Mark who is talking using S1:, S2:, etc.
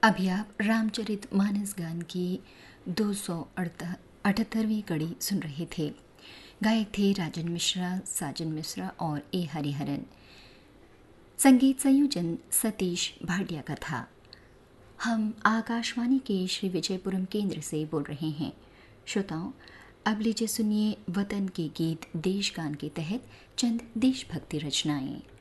S1: अभी आप रामचरितमानस गान की 278वीं कड़ी सुन रहे थे। गायक थे राजन मिश्रा, साजन मिश्रा और ए हरिहरन। संगीत संयोजन सतीश भाटिया का था। हम आकाशवाणी के श्री विजयपुरम केंद्र से बोल रहे हैं। श्रोताओं, अब लीजिए सुनिए वतन के गीत देश गान के तहत चंद देशभक्ति रचनाएं।